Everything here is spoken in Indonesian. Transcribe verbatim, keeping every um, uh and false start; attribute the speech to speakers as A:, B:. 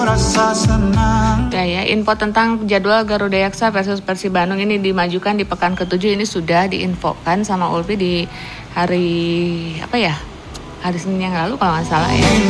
A: Rasa senang.
B: Ya, ya, info tentang jadwal Garuda Yaksa versus Persib Bandung ini dimajukan di pekan ketujuh, ini sudah diinfokan sama Ulfi di hari apa ya? Hari Senin yang lalu kalau nggak salah ya.